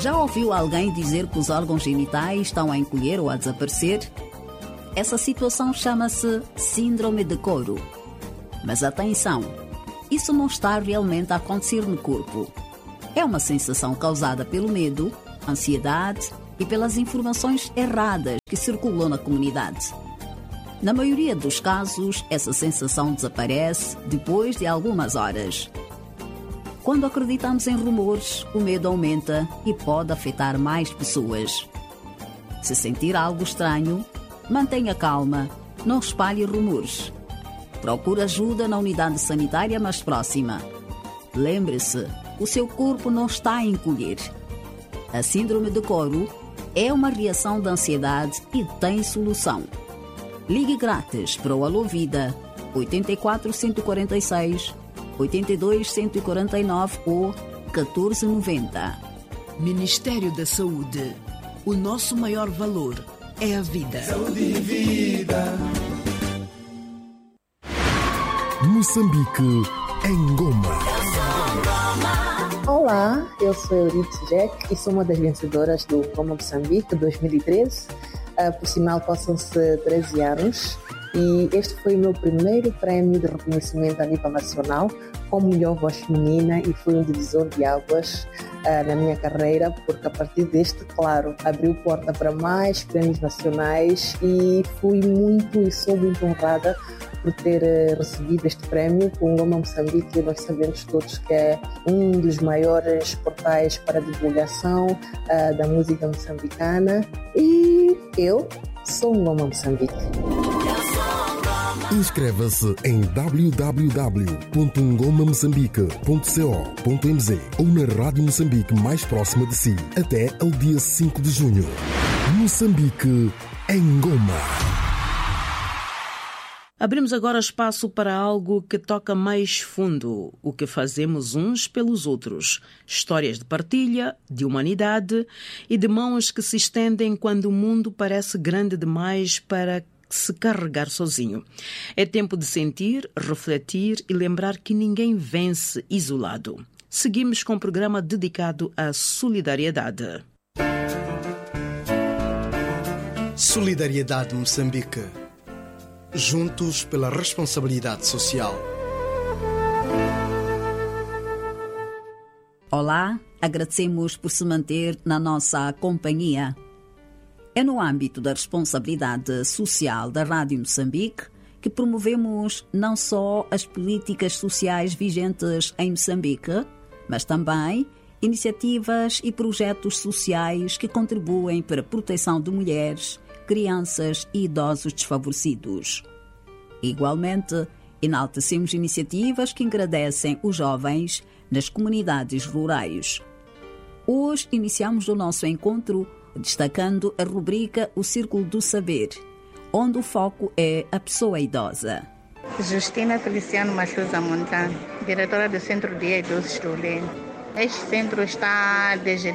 Já ouviu alguém dizer que os órgãos genitais estão a encolher ou a desaparecer? Essa situação chama-se síndrome de couro. Mas atenção, isso não está realmente a acontecer no corpo. É uma sensação causada pelo medo, ansiedade e pelas informações erradas que circulam na comunidade. Na maioria dos casos, essa sensação desaparece depois de algumas horas. Quando acreditamos em rumores, o medo aumenta e pode afetar mais pessoas. Se sentir algo estranho, mantenha calma, não espalhe rumores. Procure ajuda na unidade sanitária mais próxima. Lembre-se, o seu corpo não está a encolher. A síndrome de couro é uma reação de ansiedade e tem solução. Ligue grátis para o Alô Vida 84 146 82 149 ou 1490. Ministério da Saúde. O nosso maior valor é a vida. Saúde e vida. Moçambique em Goma. Olá, eu sou Euridice Jack e sou uma das vencedoras do Goma Moçambique 2013. Por sinal, passam-se 13 anos e este foi o meu primeiro prémio de reconhecimento a nível nacional como melhor voz feminina e foi um divisor de águas na minha carreira, porque a partir deste, claro, abriu porta para mais prémios nacionais e sou muito honrada por ter recebido este prémio com o Goma Moçambique. Nós sabemos todos que é um dos maiores portais para a divulgação da música moçambicana e eu sou um Goma Moçambique. Inscreva-se em www.ngomamoçambique.co.mz ou na Rádio Moçambique mais próxima de si até ao dia 5 de junho. Moçambique em Goma. Abrimos agora espaço para algo que toca mais fundo, o que fazemos uns pelos outros. Histórias de partilha, de humanidade e de mãos que se estendem quando o mundo parece grande demais para se carregar sozinho. É tempo de sentir, refletir e lembrar que ninguém vence isolado. Seguimos com um programa dedicado à solidariedade. Solidariedade Moçambique. Juntos pela responsabilidade social. Olá, agradecemos por se manter na nossa companhia. É no âmbito da responsabilidade social da Rádio Moçambique que promovemos não só as políticas sociais vigentes em Moçambique, mas também iniciativas e projetos sociais que contribuem para a proteção de mulheres, crianças e idosos desfavorecidos. Igualmente, enaltecemos iniciativas que engrandecem os jovens nas comunidades rurais. Hoje iniciamos o nosso encontro destacando a rubrica O Círculo do Saber, onde o foco é a pessoa idosa. Justina Feliciano Machuza Montano, diretora do Centro de Idosos do Leme. Este centro está desde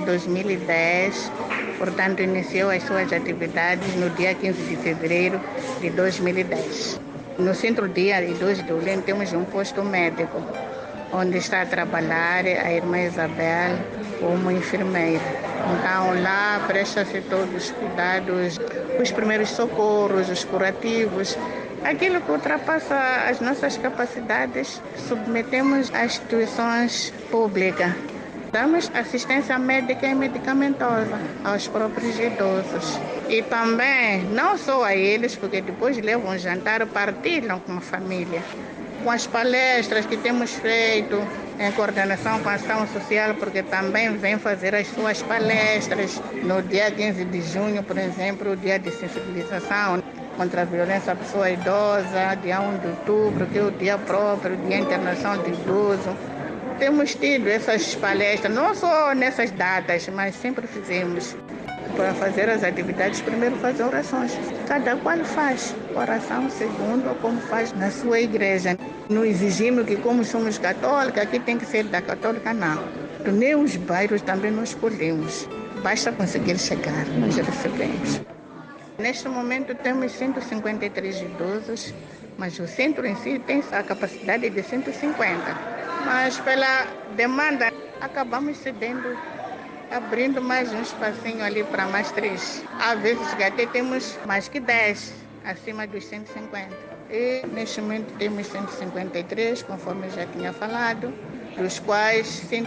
2010, portanto iniciou as suas atividades no dia 15 de fevereiro de 2010. No Centro de Idosos do Leme temos um posto médico, onde está a trabalhar a irmã Isabel como enfermeira. Então lá presta-se todos os cuidados, os primeiros socorros, os curativos, aquilo que ultrapassa as nossas capacidades, submetemos às instituições públicas. Damos assistência médica e medicamentosa aos próprios idosos. E também, não só a eles, porque depois levam jantar, partilham com a família. Com as palestras que temos feito em coordenação com a ação social, porque também vem fazer as suas palestras no dia 15 de junho, por exemplo, o dia de sensibilização contra a violência à pessoa idosa, dia 1 de outubro, que é o dia próprio, o Dia Internacional do Idoso. Temos tido essas palestras, não só nessas datas, mas sempre fizemos. Para fazer as atividades, primeiro fazer orações. Cada qual faz oração segundo como faz na sua igreja. Não exigimos que, como somos católicos, aqui tem que ser da católica, não. Nem os bairros também nós escolhemos. Basta conseguir chegar, nós recebemos. Neste momento temos 153 idosos, mas o centro em si tem a capacidade de 150. Mas pela demanda, acabamos cedendo abrindo mais um espacinho ali para mais 3. Às vezes até temos mais que 10, acima dos 150. E neste momento temos 153, conforme eu já tinha falado, dos quais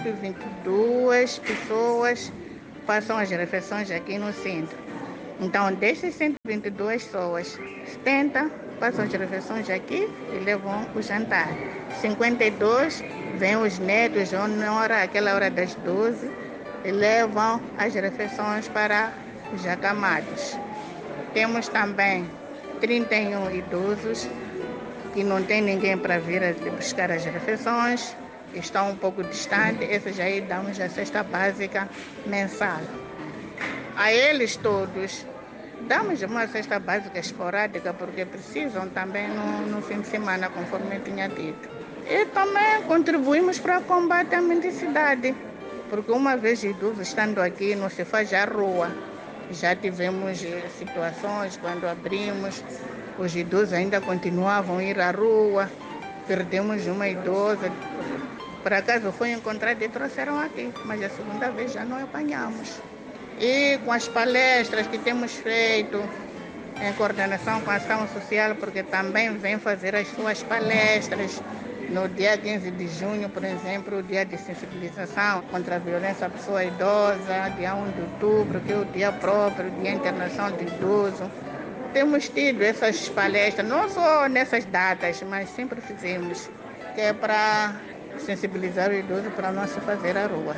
122 pessoas passam as refeições aqui no centro. Então, desses 122 pessoas, 70 passam as refeições aqui e levam o jantar. 52 vêm os netos, aquela hora das 12, e levam as refeições para os acamados. Temos também 31 idosos que não tem ninguém para vir buscar as refeições, estão um pouco distantes, esses aí damos a cesta básica mensal. A eles todos damos uma cesta básica esporádica porque precisam também no fim de semana, conforme eu tinha dito. E também contribuímos para o combate à mendicidade, porque uma vez idoso estando aqui não se faz à rua. Já tivemos situações quando abrimos, os idosos ainda continuavam a ir à rua, perdemos uma idosa, por acaso foi encontrada e trouxeram aqui, mas a segunda vez já não apanhamos. E com as palestras que temos feito, em coordenação com a ação social, porque também vem fazer as suas palestras. No dia 15 de junho, por exemplo, o dia de sensibilização contra a violência à pessoa idosa, dia 1 de outubro, que é o dia próprio, Dia Internacional do Idoso. Temos tido essas palestras, não só nessas datas, mas sempre fizemos, que é para sensibilizar o idoso para não se fazer à rua.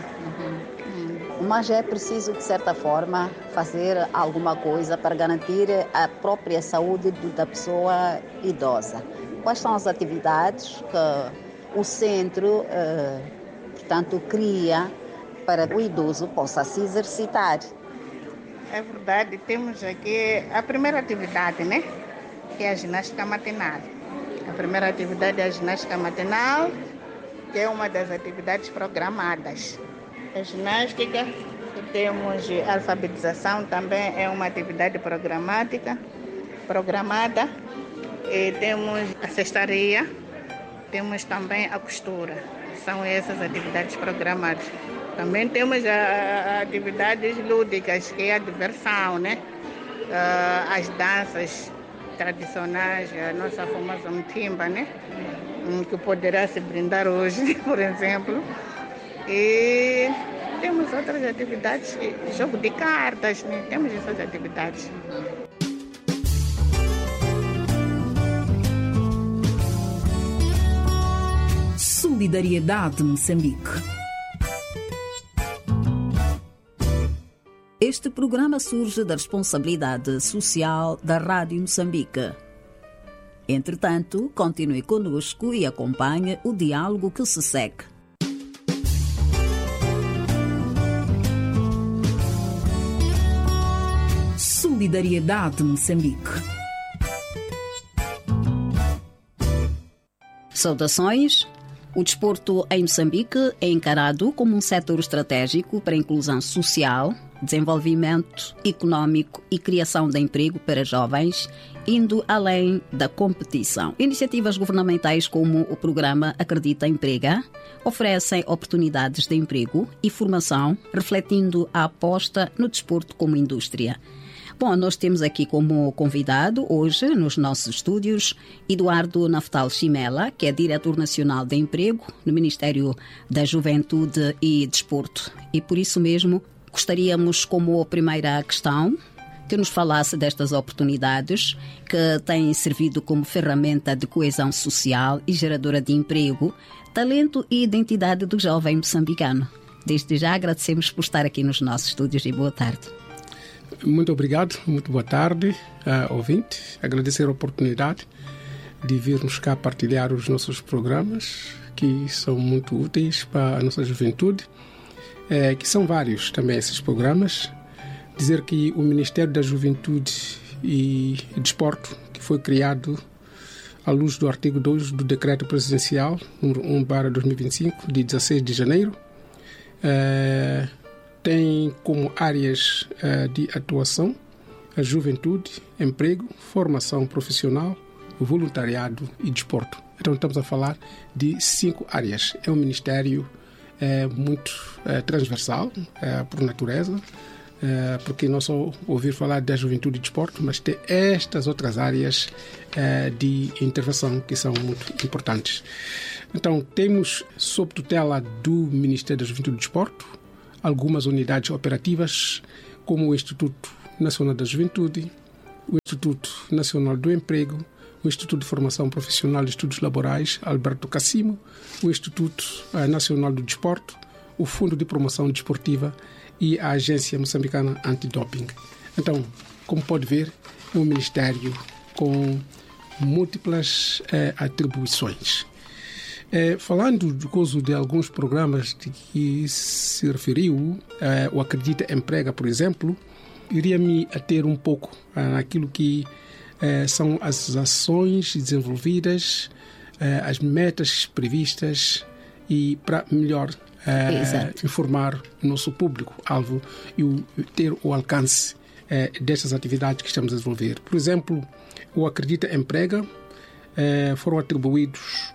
Mas é preciso, de certa forma, fazer alguma coisa para garantir a própria saúde da pessoa idosa. Quais são as atividades que o centro, portanto, cria para que o idoso possa se exercitar? É verdade, temos aqui a primeira atividade, né? Que é a ginástica matinal. A primeira atividade é a ginástica matinal, que é uma das atividades programadas. A ginástica, temos a alfabetização, também é uma atividade programada. E temos a cestaria, temos também a costura. São essas atividades programadas. Também temos atividades lúdicas, que é a diversão, né? As danças tradicionais, a nossa famosa mtimba, né? Que poderá se brindar hoje, por exemplo. E temos outras atividades, jogo de cartas, né? Temos essas atividades. Solidariedade Moçambique. Este programa surge da responsabilidade social da Rádio Moçambique. Entretanto, continue conosco e acompanhe o diálogo que se segue. Solidariedade Moçambique. Saudações! O desporto em Moçambique é encarado como um setor estratégico para a inclusão social, desenvolvimento econômico e criação de emprego para jovens, indo além da competição. Iniciativas governamentais como o programa Acredita Emprega oferecem oportunidades de emprego e formação, refletindo a aposta no desporto como indústria. Bom, nós temos aqui como convidado hoje, nos nossos estúdios, Eduardo Naftal Chimela, que é diretor nacional de emprego no Ministério da Juventude e Desporto. E por isso mesmo, gostaríamos, como primeira questão, que nos falasse destas oportunidades que têm servido como ferramenta de coesão social e geradora de emprego, talento e identidade do jovem moçambicano. Desde já agradecemos por estar aqui nos nossos estúdios e boa tarde. Muito obrigado, muito boa tarde, ouvinte. Agradecer a oportunidade de virmos cá partilhar os nossos programas, que são muito úteis para a nossa juventude, que são vários também esses programas. Dizer que o Ministério da Juventude e Desporto, que foi criado à luz do artigo 2 do Decreto Presidencial, número 1/2025, de 16 de janeiro, tem como áreas de atuação a juventude, emprego, formação profissional, voluntariado e desporto. Então estamos a falar de 5 áreas. É um ministério muito transversal por natureza, porque não só ouvir falar da juventude e desporto, mas tem estas outras áreas de intervenção que são muito importantes. Então, temos, sob tutela do Ministério da Juventude e Desporto, algumas unidades operativas, como o Instituto Nacional da Juventude, o Instituto Nacional do Emprego, o Instituto de Formação Profissional e Estudos Laborais Alberto Cassimo, o Instituto Nacional do Desporto, o Fundo de Promoção Desportiva e a Agência Moçambicana Antidoping. Então, como pode ver, é um ministério com múltiplas atribuições. Falando do caso de alguns programas de que se referiu, o Acredita Emprega, por exemplo, iria me ater um pouco naquilo que são as ações desenvolvidas, as metas previstas e para melhor informar o nosso público-alvo e ter o alcance destas atividades que estamos a desenvolver. Por exemplo, o Acredita Emprega foram atribuídos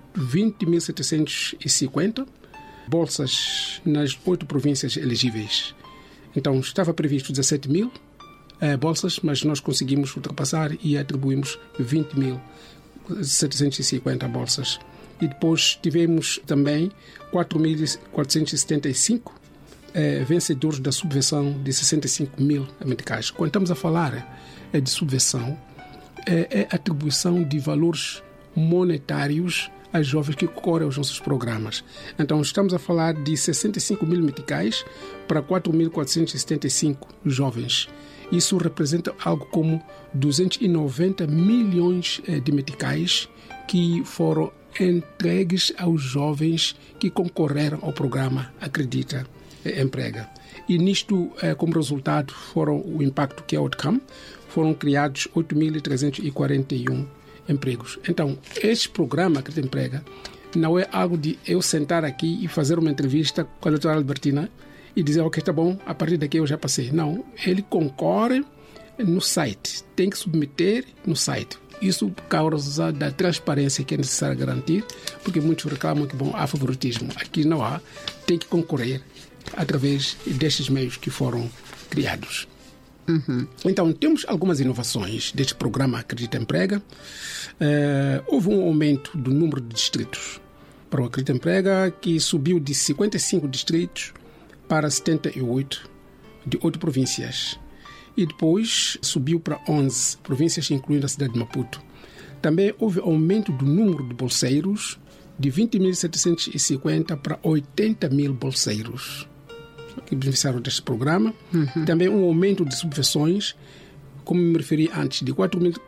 20.750 bolsas nas 8 províncias elegíveis. Então, estava previsto 17.000 bolsas, mas nós conseguimos ultrapassar e atribuímos 20.750 bolsas. E depois tivemos também 4.475 vencedores da subvenção de 65.000 meticais. Quando estamos a falar de subvenção, é atribuição de valores monetários às jovens que concorrem aos nossos programas. Então, estamos a falar de 65.000 meticais para 4.475 jovens. Isso representa algo como 290 milhões de meticais que foram entregues aos jovens que concorreram ao programa Acredita Emprega. E nisto, como resultado, o impacto que é o outcome, foram criados 8.341 empregos. Então, este programa Acredita Emprega não é algo de eu sentar aqui e fazer uma entrevista com a doutora Albertina e dizer, ok, tá bom, a partir daqui eu já passei. Não, ele concorre no site, tem que submeter no site. Isso por causa da transparência que é necessário garantir, porque muitos reclamam que há favoritismo. Aqui não há, tem que concorrer através destes meios que foram criados. Então, temos algumas inovações deste programa Acredita Emprega. Houve um aumento do número de distritos para o Acredita Emprega, que subiu de 55 distritos para 78 de 8 províncias. E depois subiu para 11 províncias, incluindo a cidade de Maputo. Também houve aumento do número de bolseiros de 20.750 para 80.000 bolseiros que beneficiaram deste programa. Também um aumento de subvenções, como me referi antes, de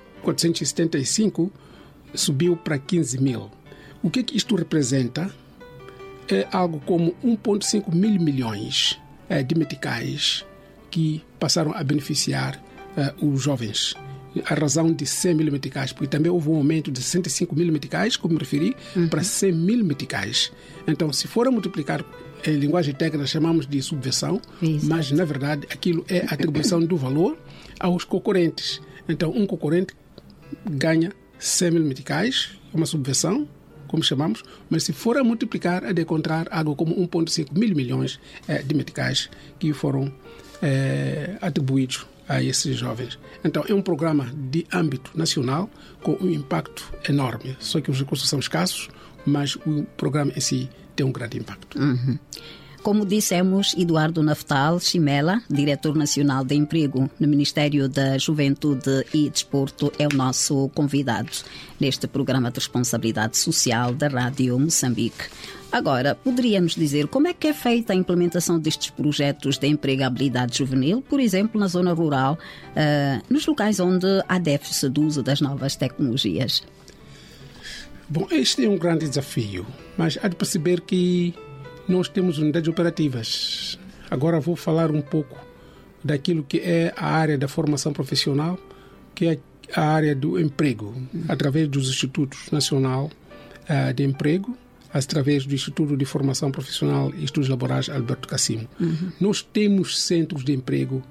4.475 subiu para 15.000. O que isto representa? É algo como 1,5 mil milhões de meticais que passaram a beneficiar os jovens, a razão de 100 mil meticais, porque também houve um aumento de 65 mil meticais, como me referi, para 100 mil meticais. Então, se for a multiplicar em linguagem técnica, chamamos de subvenção, mas, na verdade, aquilo é a atribuição do valor aos concorrentes. Então, um concorrente ganha 100 mil meticais, uma subvenção, como chamamos, mas se for a multiplicar, é de encontrar algo como 1,5 mil milhões de meticais que foram atribuídos a esses jovens. Então, é um programa de âmbito nacional com um impacto enorme. Só que os recursos são escassos, mas o programa em si tem um grande impacto. Como dissemos, Eduardo Naftal Chimela, Diretor Nacional de Emprego no Ministério da Juventude e Desporto, é o nosso convidado neste programa de responsabilidade social da Rádio Moçambique. Agora, poderíamos dizer como é que é feita a implementação destes projetos de empregabilidade juvenil, por exemplo, na zona rural, nos locais onde há déficit do uso das novas tecnologias? Bom, este é um grande desafio, mas há de perceber que nós temos unidades operativas. Agora vou falar um pouco daquilo que é a área da formação profissional, que é a área do emprego, através dos Institutos Nacional de Emprego, através do Instituto de Formação Profissional e Estudos Laborais Alberto Cassimo. Nós temos centros de emprego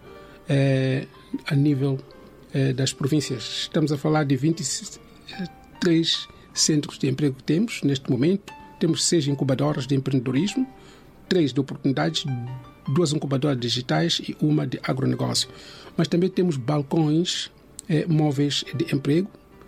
a nível das províncias. Estamos a falar de 23 centros de emprego que temos neste momento. Temos 6 incubadoras de empreendedorismo, 3 de oportunidades, 2 incubadoras digitais e 1 de agronegócio. Mas também temos balcões móveis de emprego.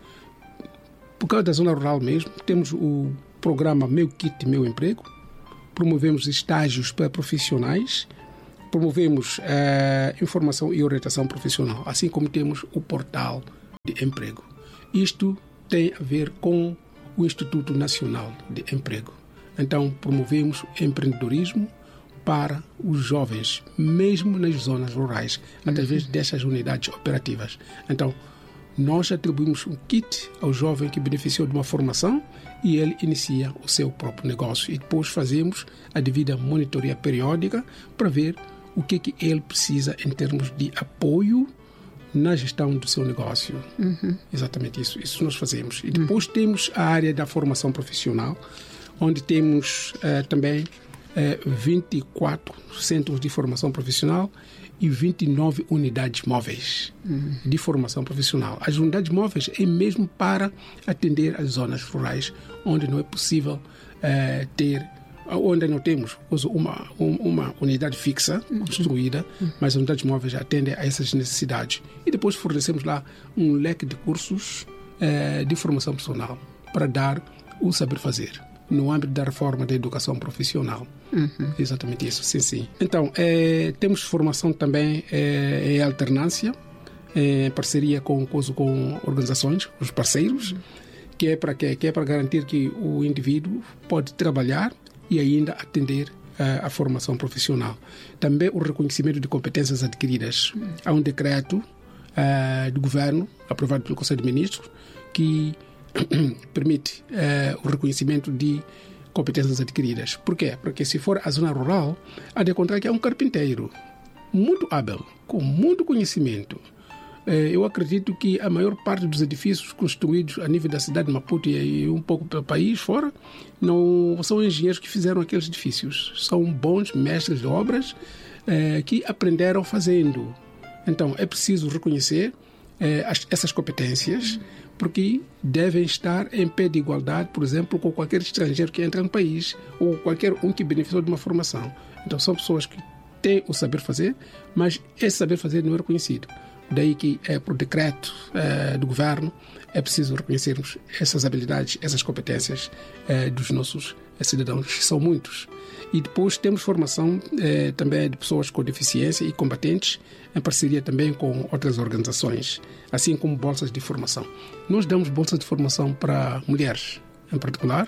Por causa da zona rural mesmo, temos o programa Meu Kit, Meu Emprego. Promovemos estágios para profissionais. Promovemos informação e orientação profissional, assim como temos o portal de emprego. Isto tem a ver com o Instituto Nacional de Emprego. Então, promovemos empreendedorismo para os jovens, mesmo nas zonas rurais, através dessas unidades operativas. Então, nós atribuímos um kit ao jovem que beneficiou de uma formação e ele inicia o seu próprio negócio. E depois fazemos a devida monitoria periódica para ver o que ele precisa em termos de apoio na gestão do seu negócio. Exatamente isso. Isso nós fazemos. E depois temos a área da formação profissional, onde temos também 24 centros de formação profissional e 29 unidades móveis de formação profissional. As unidades móveis é mesmo para atender as zonas rurais, onde não é possível onde não temos uma unidade fixa construída, mas as unidades móveis atendem a essas necessidades. E depois fornecemos lá um leque de cursos de formação profissional para dar o saber fazer no âmbito da reforma da educação profissional. Exatamente isso, sim. Então, temos formação também em alternância, em parceria com organizações, os parceiros, que é para garantir que o indivíduo pode trabalhar e ainda atender a formação profissional. Também o reconhecimento de competências adquiridas. Há um decreto do governo, aprovado pelo Conselho de Ministros, que permite o reconhecimento de competências adquiridas. Por quê? Porque se for a zona rural, há de encontrar que é um carpinteiro muito hábil, com muito conhecimento. Eu acredito que a maior parte dos edifícios construídos a nível da cidade de Maputo e um pouco pelo país fora, não são engenheiros que fizeram aqueles edifícios. São bons mestres de obras que aprenderam fazendo. Então, é preciso reconhecer essas competências, porque devem estar em pé de igualdade, por exemplo, com qualquer estrangeiro que entra no país ou qualquer um que beneficiou de uma formação. Então, são pessoas que têm o saber fazer, mas esse saber fazer não é reconhecido. Daí que, por decreto do governo, é preciso reconhecermos essas habilidades, essas competências dos nossos cidadãos, que são muitos. E depois temos formação também de pessoas com deficiência e combatentes, em parceria também com outras organizações, assim como bolsas de formação. Nós damos bolsas de formação para mulheres, em particular,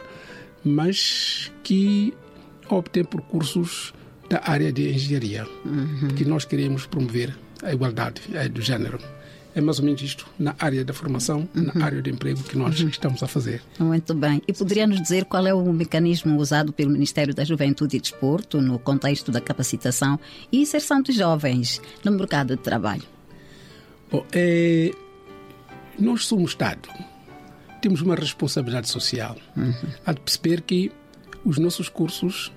mas que optem por cursos da área de engenharia, que nós queremos promover a igualdade do género. É mais ou menos isto na área da formação, na área de emprego que nós estamos a fazer. Muito bem. E poderia nos dizer qual é o mecanismo usado pelo Ministério da Juventude e Desporto no contexto da capacitação e inserção de jovens no mercado de trabalho? Bom, nós somos Estado. Temos uma responsabilidade social. Há de perceber que os nossos cursos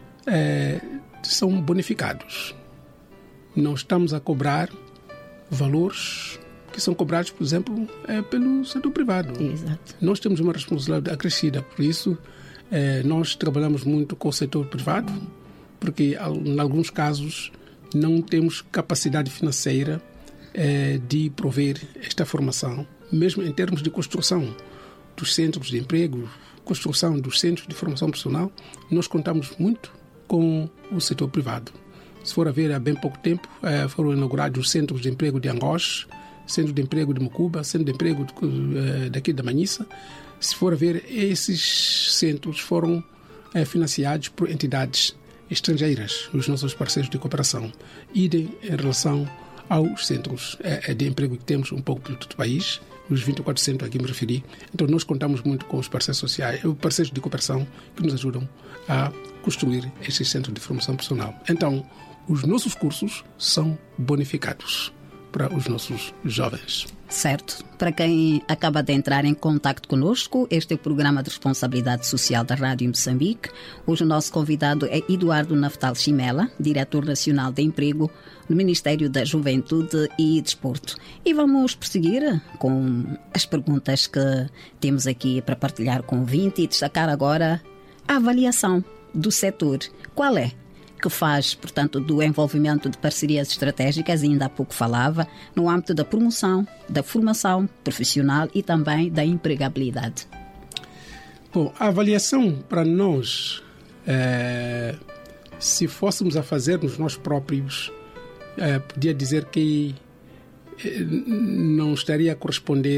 são bonificados. Não estamos a cobrar valores que são cobrados, por exemplo, pelo setor privado. Exato. Nós temos uma responsabilidade acrescida, por isso nós trabalhamos muito com o setor privado, porque em alguns casos não temos capacidade financeira de prover esta formação, mesmo em termos de construção dos centros de emprego, construção dos centros de formação profissional, nós contamos muito com o setor privado. Se for a ver, há bem pouco tempo foram inaugurados os centros de emprego de Angós, centro de emprego de Mucuba, centro de emprego daqui da Manhissa. Se for a ver, esses centros foram financiados por entidades estrangeiras, os nossos parceiros de cooperação. E em relação aos centros de emprego que temos um pouco pelo todo o país, os 24 centros a que me referi. Então, nós contamos muito com os parceiros sociais, os parceiros de cooperação que nos ajudam a construir esses centros de formação profissional. Então, os nossos cursos são bonificados para os nossos jovens. Certo. Para quem acaba de entrar em contacto conosco, este é o programa de responsabilidade social da Rádio Moçambique. Hoje o nosso convidado é Eduardo Naftal Chimela, diretor nacional de emprego no Ministério da Juventude e Desporto. E vamos prosseguir com as perguntas que temos aqui para partilhar com o ouvinte e destacar agora a avaliação do setor. Qual é que faz, portanto, do envolvimento de parcerias estratégicas, ainda há pouco falava, no âmbito da promoção, da formação profissional e também da empregabilidade? Bom, a avaliação para nós, se fôssemos a fazermos nós próprios, podia dizer que não estaria a corresponder